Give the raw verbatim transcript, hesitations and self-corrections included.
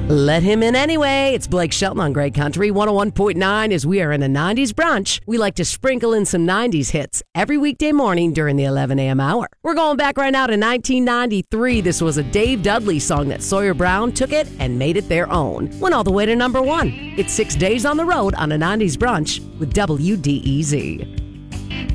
Let him in anyway. It's Blake Shelton on Great Country one oh one point nine. As we are in a nineties brunch, we like to sprinkle in some nineties hits every weekday morning during the eleven a.m. hour. We're going back right now to nineteen ninety-three. This was a Dave Dudley song that Sawyer Brown took it and made it their own. Went all the way to number one. It's Six Days on the Road on a nineties brunch with W D E Z.